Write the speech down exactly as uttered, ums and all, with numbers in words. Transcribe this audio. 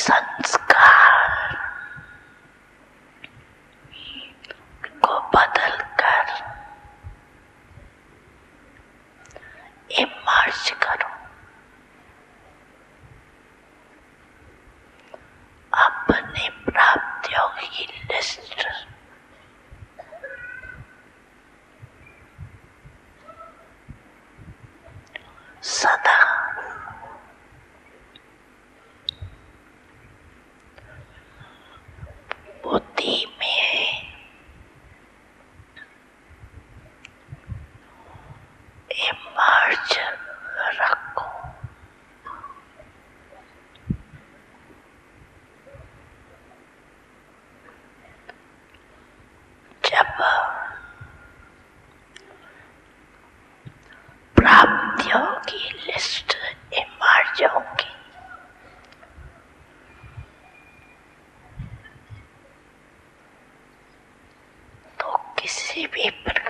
संस्कार को बदलकर इमर्ज करो। अपनी प्राप्तियों की लिस्ट सदा बुद्धि में इमर्ज रखो। जब प्राप्तियों की लिस्ट इमर्ज होगी तो किसी भी प्रकार